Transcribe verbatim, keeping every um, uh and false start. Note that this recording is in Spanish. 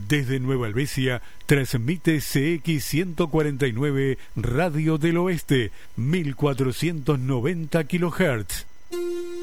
Desde Nueva Helvecia transmite C X ciento cuarenta y nueve Radio del Oeste, mil cuatrocientos noventa kilohertz.